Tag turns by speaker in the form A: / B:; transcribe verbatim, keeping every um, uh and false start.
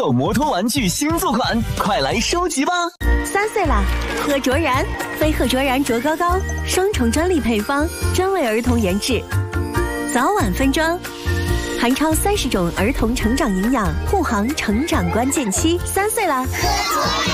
A: 手摩托玩具新作款，快来收集吧！
B: 三岁啦，喝卓然，飞鹤卓然卓高高，双重专利配方，专为儿童研制，早晚分装，含超三十种儿童成长营养，护航成长关键期。三岁啦！